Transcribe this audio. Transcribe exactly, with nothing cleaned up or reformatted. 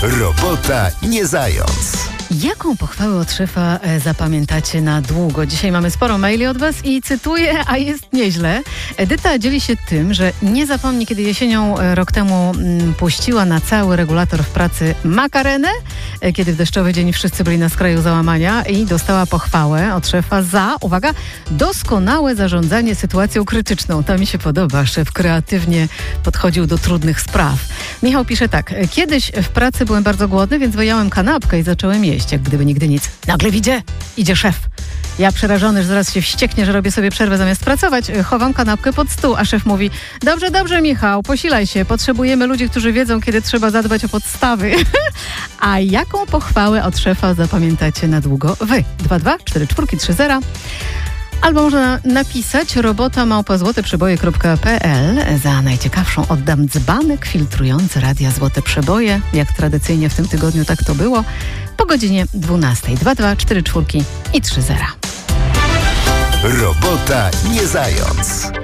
Robota nie zając. Jaką pochwałę od szefa e, zapamiętacie na długo? Dzisiaj mamy sporo maili od was i cytuję, a jest nieźle. Edyta dzieli się tym, że nie zapomni, kiedy jesienią e, rok temu m, puściła na cały regulator w pracy makarenę, e, kiedy w deszczowy dzień wszyscy byli na skraju załamania i dostała pochwałę od szefa za, uwaga, doskonałe zarządzanie sytuacją krytyczną. To mi się podoba. Szef kreatywnie podchodził do trudnych spraw. Michał pisze tak. Kiedyś w pracy byłem bardzo głodny, więc wyjąłem kanapkę i zacząłem jeść. Jak gdyby nigdy nic. Nagle widzę, idzie szef. Ja przerażony, że zaraz się wścieknie, że robię sobie przerwę zamiast pracować, chowam kanapkę pod stół, a szef mówi: dobrze, dobrze Michał, posilaj się, potrzebujemy ludzi, którzy wiedzą, kiedy trzeba zadbać o podstawy. A jaką pochwałę od szefa zapamiętacie na długo wy? dwa dwa cztery cztery trzy zero. Albo można napisać robota małpa złote przeboje kropka p l. Za najciekawszą oddam dzbanek filtrujący Radia Złote Przeboje. Jak tradycyjnie w tym tygodniu tak to było. Po godzinie dwunastej. dwa dwa cztery cztery i trzy zero. Robota nie zając.